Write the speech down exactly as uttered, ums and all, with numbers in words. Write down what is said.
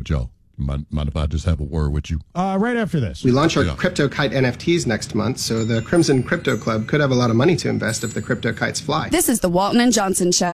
Joe, mind, mind if I just have a word with you? Uh, right after this. We launch our Yeah. CryptoKite N F Ts next month, so the Crimson Crypto Club could have a lot of money to invest if the CryptoKites fly. This is the Walton and Johnson Show.